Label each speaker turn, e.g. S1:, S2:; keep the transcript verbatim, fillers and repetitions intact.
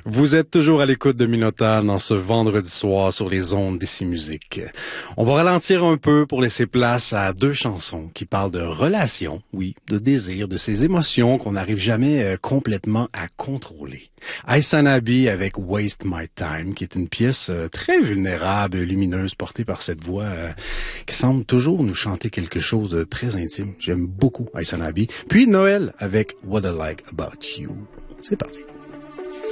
S1: Vous êtes toujours à l'écoute de Minotaur dans ce vendredi soir sur les ondes d'Ici Musique. On va ralentir un peu pour laisser place à deux chansons qui parlent de relations, oui, de désir, de ces émotions qu'on n'arrive jamais euh, complètement à contrôler. Aïssanabi avec Waste My Time, qui est une pièce euh, très vulnérable, lumineuse, portée par cette voix euh, qui semble toujours nous chanter quelque chose de très intime. J'aime beaucoup Aïssanabi. Puis Noël avec What I Like About You. C'est parti.